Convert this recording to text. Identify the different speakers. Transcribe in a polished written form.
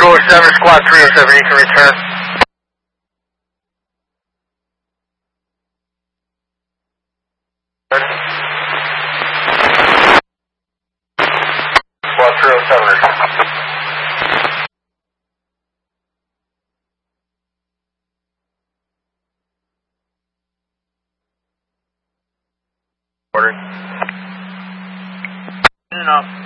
Speaker 1: 207, Squad 307, you can return. Squad 307. Order. Enough.